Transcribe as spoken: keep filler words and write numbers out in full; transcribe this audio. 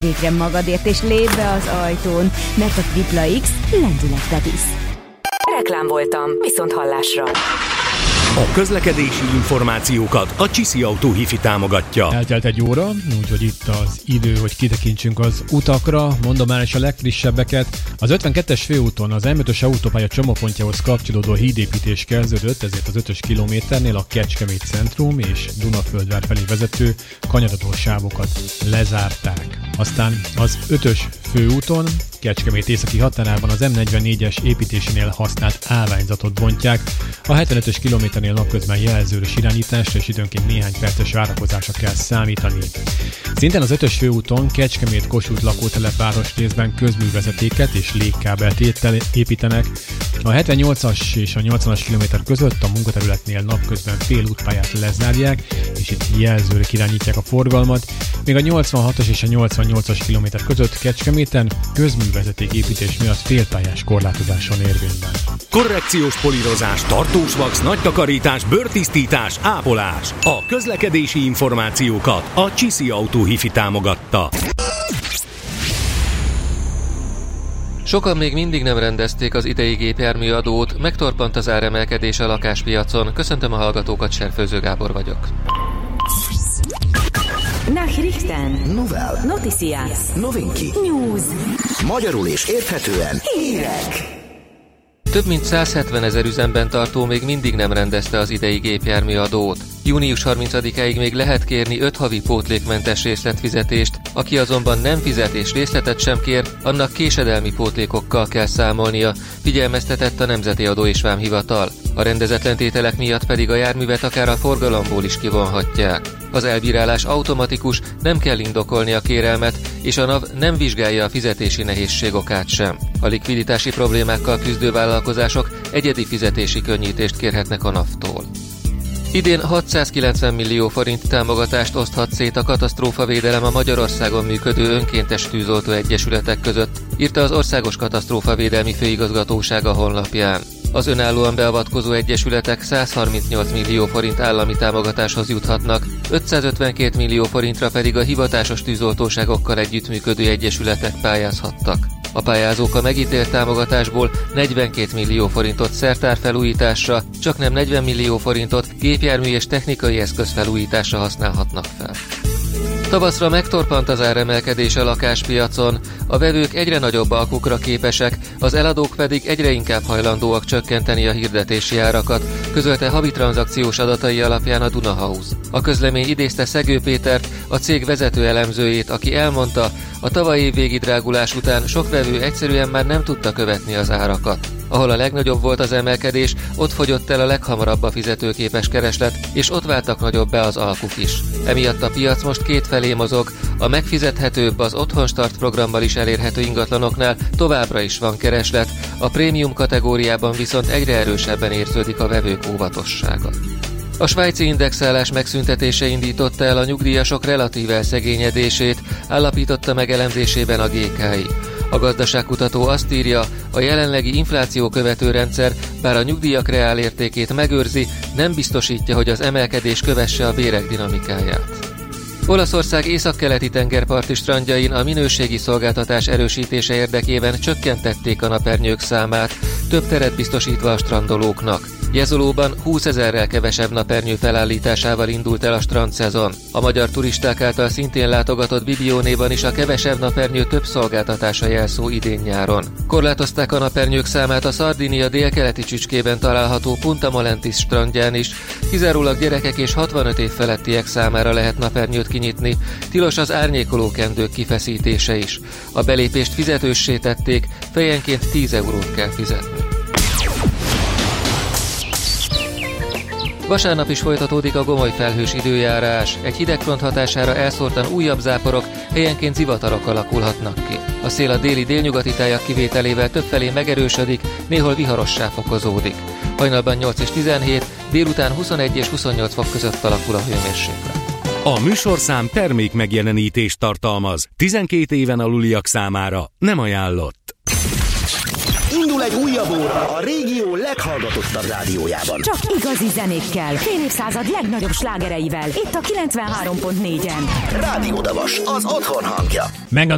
végre magadért, és lépj be az ajtón, mert a Tripla X lendületbe visz. Reklám voltam, viszont hallásra. A közlekedési információkat a Csiszi Autó Hi-Fi támogatja. Eltelt egy óra, úgyhogy itt az idő, hogy kitekintsünk az utakra. Mondom már is a legfrissebbeket. Az ötvenkettes főúton az M ötös autópálya csomópontjához kapcsolódó hídépítés kezdődött, ezért az ötös kilométernél a Kecskemét centrum és Dunaföldvár felé vezető kanyarodó sávokat lezárták. Aztán az ötös főúton Kecskemét északi határában az M negyvennégyes építésénél használt állványzatot bontják. A hetvenötös kilométernél napközben jelzős irányításra és időnként néhány perces várakozásra kell számítani. Szintén az ötös főúton Kecskemét-Kossuth lakótelep városrészben közművezetéket és légkábelt építenek. A hetvennyolcas és a nyolcvanas kilométer között a munkaterületnél napközben félútpályát lezárják, és itt jelzőre irányítják a forgalmat, még a nyolcvanhatos és a nyolcvannyolcas kilométer között Kecskeméten közművezeték építés miatt félpályás korlátozáson érvényben. Korrekciós polírozás, tartós vax, nagy takarítás, bőrtisztítás, ápolás. A közlekedési információkat a Csiszi Autó Hi-Fi támogatta. Sokan még mindig nem rendezték az idei gépjárműadót, megtorpant az áremelkedés a lakáspiacon. Köszöntöm a hallgatókat, Serfőző Gábor vagyok. Nachrichten. Novel. Noticias. Novinki. News. Magyarul és érthetően. Hírek. Több mint százhetven ezer üzemben tartó még mindig nem rendezte az idei gépjárműadót. június harmincadikáig még lehet kérni öt havi pótlékmentes részletfizetést, aki azonban nem fizet és részletet sem kér, annak késedelmi pótlékokkal kell számolnia, figyelmeztetett a Nemzeti Adó és Vámhivatal. A rendezetlen tételek miatt pedig a járművet akár a forgalomból is kivonhatják. Az elbírálás automatikus, nem kell indokolni a kérelmet, és a NAV nem vizsgálja a fizetési nehézség okát sem. A likviditási problémákkal küzdő vállalkozások egyedi fizetési könnyítést kérhetnek a NAV-tól. Idén hatszázkilencven millió forint támogatást oszthat szét a katasztrófavédelem a Magyarországon működő önkéntes tűzoltó egyesületek között, írta az Országos Katasztrófavédelmi Főigazgatóság a honlapján. Az önállóan beavatkozó egyesületek százharmincnyolc millió forint állami támogatáshoz juthatnak, ötszázötvenkét millió forintra pedig a hivatásos tűzoltóságokkal együttműködő egyesületek pályázhattak. A pályázók a megítélt támogatásból negyvenkét millió forintot szertárfelújításra, csaknem negyven millió forintot gépjármű és technikai eszköz felújításra használhatnak fel. Tavaszra megtorpant az áremelkedés a lakáspiacon, a vevők egyre nagyobb alkukra képesek, az eladók pedig egyre inkább hajlandóak csökkenteni a hirdetési árakat, közölte havi tranzakciós adatai alapján a Dunahouse. A közlemény idézte Szegő Pétert, a cég vezető elemzőjét, aki elmondta, a tavalyi évvégi drágulás után sok vevő egyszerűen már nem tudta követni az árakat. Ahol a legnagyobb volt az emelkedés, ott fogyott el a leghamarabb a fizetőképes kereslet, és ott váltak nagyobb be az alkuk is. Emiatt a piac most kétfelé mozog, a megfizethetőbb, az Otthon Start programmal is elérhető ingatlanoknál továbbra is van kereslet, a prémium kategóriában viszont egyre erősebben érződik a vevők óvatossága. A svájci indexálás megszüntetése indította el a nyugdíjasok relatív elszegényedését, állapította meg elemzésében a gé ká i. A gazdaságkutató azt írja, a jelenlegi infláció követő rendszer, bár a nyugdíjak reálértékét megőrzi, nem biztosítja, hogy az emelkedés kövesse a bérek dinamikáját. Olaszország északkeleti tengerparti strandjain a minőségi szolgáltatás erősítése érdekében csökkentették a napernyők számát, több teret biztosítva a strandolóknak. Jezolóban húszezerrel kevesebb napernyő felállításával indult el a strandszezon. A magyar turisták által szintén látogatott Bibionéban is a kevesebb napernyő több szolgáltatása jelszó idén-nyáron. Korlátozták a napernyők számát a Szardinia délkeleti csücskében található Punta Molentis strandján is. Kizárólag gyerekek és hatvanöt év felettiek számára lehet napernyőt kinyitni, tilos az árnyékoló kendők kifeszítése is. A belépést fizetőssé tették, fejenként tíz eurót kell fizetni. Vasárnap is folytatódik a gomoly felhős időjárás. Egy hidegfront hatására elszórtan újabb záporok, helyenként zivatarok alakulhatnak ki. A szél a déli délnyugati tájak kivételével többfelé megerősödik, néhol viharossá fokozódik. Hajnalban nyolc és tizenhét, délután huszonegy és huszonnyolc fok között alakul a hőmérséklet. A műsorszám termék megjelenítést tartalmaz. tizenkét éven aluliak számára nem ajánlott. Indul egy újabb óra a régió leghallgatottabb rádiójában. Csak igazi zenékkel, fél évszázad legnagyobb slágereivel. Itt a kilencvenhárom pont négyen. Rádió Davas, az otthon hangja. Meg